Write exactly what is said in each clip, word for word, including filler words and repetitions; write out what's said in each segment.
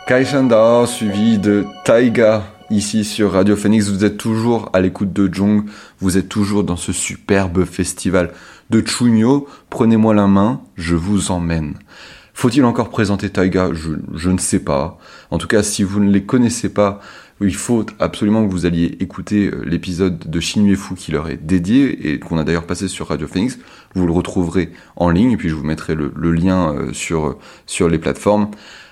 Kaishanda suivi de Taiga ici sur Radio Phoenix. Vous êtes toujours à l'écoute de Jong, vous êtes toujours dans ce superbe festival de Chunyo. Prenez-moi la main, je vous emmène. Faut-il encore présenter Taiga ? je, je ne sais pas. En tout cas, si vous ne les connaissez pas, il faut absolument que vous alliez écouter l'épisode de Shinjuefu qui leur est dédié et qu'on a d'ailleurs passé sur Radio Phoenix. Vous le retrouverez en ligne et puis je vous mettrai le, le lien sur, sur les plateformes.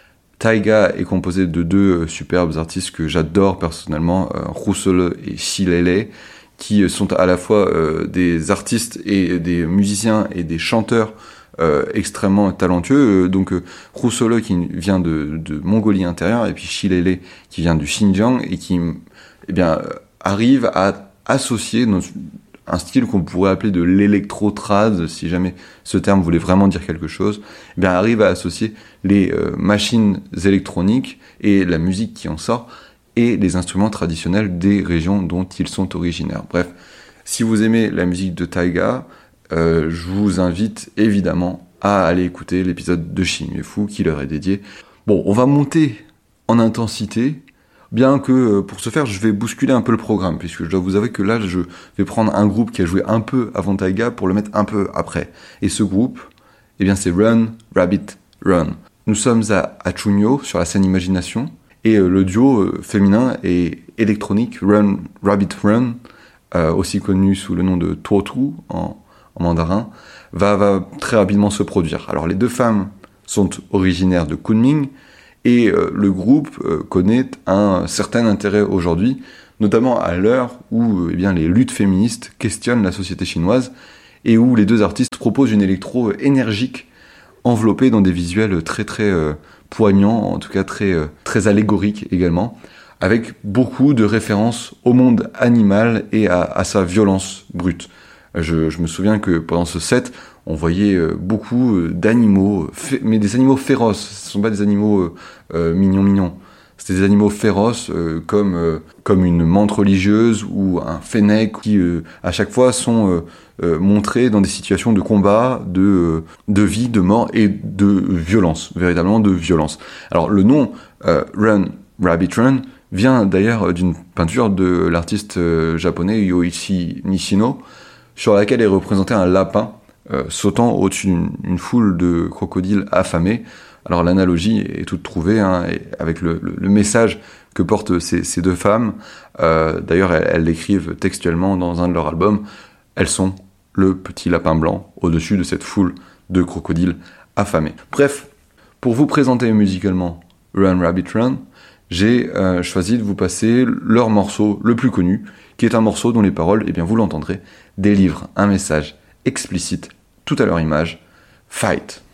Taiga est composé de deux superbes artistes que j'adore personnellement, euh, Rusole et Shilele, qui sont à la fois euh, des artistes et des musiciens et des chanteurs euh, extrêmement talentueux. Donc euh, Rusole qui vient de, de Mongolie intérieure et puis Shilele qui vient du Xinjiang et qui eh bien, arrive à associer dans un style qu'on pourrait appeler de l'électro-trad, si jamais ce terme voulait vraiment dire quelque chose, eh bien arrive à associer les euh, machines électroniques et la musique qui en sort et les instruments traditionnels des régions dont ils sont originaires. Bref, si vous aimez la musique de Taiga, euh, je vous invite évidemment à aller écouter l'épisode de Shinjuefu qui leur est dédié. Bon, on va monter en intensité, bien que pour ce faire, je vais bousculer un peu le programme, puisque je dois vous avouer que là, je vais prendre un groupe qui a joué un peu avant Taiga pour le mettre un peu après. Et ce groupe, eh bien, c'est Run, Rabbit, Run. Nous sommes à, à Chunyo, sur la scène Imagination, et euh, le duo euh, féminin et électronique Run, Rabbit, Run, euh, aussi connu sous le nom de Tuotu en, en mandarin, va, va très rapidement se produire. Alors, les deux femmes sont originaires de Kunming, et euh, le groupe euh, connaît un certain intérêt aujourd'hui, notamment à l'heure où euh, eh bien, les luttes féministes questionnent la société chinoise et où les deux artistes proposent une électro énergique enveloppée dans des visuels très très euh, poignants, en tout cas très, euh, très allégoriques également, avec beaucoup de références au monde animal et à, à sa violence brute. Je, je me souviens que pendant ce set, on voyait euh, beaucoup euh, d'animaux, fé- mais des animaux féroces. Ce ne sont pas des animaux euh, euh, mignons mignons. C'était des animaux féroces euh, comme, euh, comme une menthe religieuse ou un fennec qui, euh, à chaque fois, sont euh, euh, montrés dans des situations de combat, de, euh, de vie, de mort et de violence, véritablement de violence. Alors le nom euh, Run, Rabbit Run vient d'ailleurs d'une peinture de l'artiste euh, japonais Yoichi Nishino, sur laquelle est représenté un lapin euh, sautant au-dessus d'une une foule de crocodiles affamés. Alors l'analogie est toute trouvée, hein, et avec le, le, le message que portent ces, ces deux femmes. Euh, d'ailleurs, elles, elles l'écrivent textuellement dans un de leurs albums. Elles sont le petit lapin blanc au-dessus de cette foule de crocodiles affamés. Bref, pour vous présenter musicalement Run Rabbit Run, j'ai euh, choisi de vous passer leur morceau le plus connu, qui est un morceau dont les paroles, eh bien vous l'entendrez, délivrent un message explicite tout à leur image, Fight.